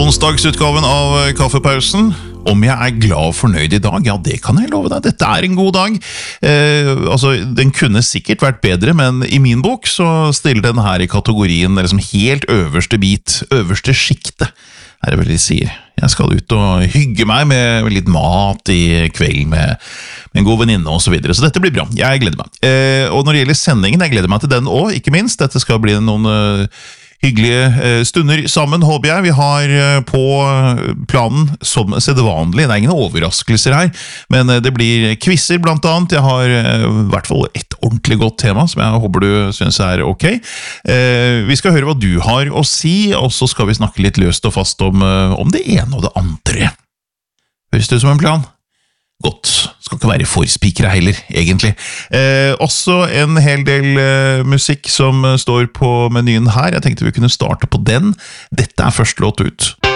Onsdagsutgaven av Kaffepausen. Om jeg er glad og fornøyd i dag? Ja, det kan jeg love deg. Dette er en god dag. Den kunne sikkert vært bedre, men i min bok så stiller den her i kategorien liksom helt øverste bit, øverste skiktet, er det vel de sier. Jeg skal ut og hygge meg med litt mat i kveld med en god venninne og så videre, så dette blir bra. Jeg gleder meg. Og når det gjelder sendingen, jeg gleder meg til den også, ikke minst. Dette skal bli noen hyggelige stunder sammen, håper jeg. Vi har på planen som sedvanlig, det er ingen overraskelser her, men det blir quizzer blant annet. Jeg har i hvert fall et ordentlig godt tema som jeg håper du synes er ok. Vi skal høre hva du har å si, og så skal vi snakke litt løst og fast om det ene og det andre. Høres det ut som en plan? Godt. Skal ikke være for spikere heller, egentlig. Også en hel del musikk som står på menyen her. Jeg tenkte vi kunne starte på den. Dette er første låt ut.